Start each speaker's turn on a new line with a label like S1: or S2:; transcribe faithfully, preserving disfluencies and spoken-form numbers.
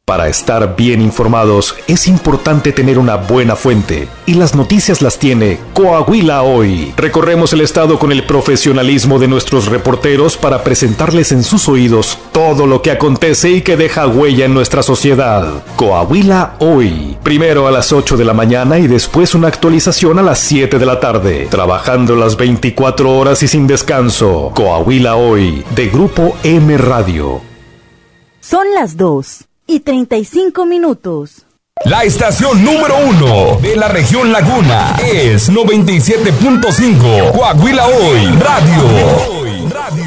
S1: Para estar bien informados es importante tener una buena fuente, y las noticias las tiene Coahuila Hoy. Recorremos el estado con el profesionalismo de nuestros reporteros para presentarles en sus oídos todo lo que acontece y que deja huella en nuestra sociedad. Coahuila Hoy, primero a las ocho de la mañana y después una actualización a las siete de la tarde, trabajando las veinticuatro horas y sin descanso. Coahuila Hoy, de Grupo M Radio.
S2: Son las dos y treinta y cinco minutos.
S3: La estación número uno de la región Laguna es noventa y siete punto cinco Coahuila Hoy Radio. Radio.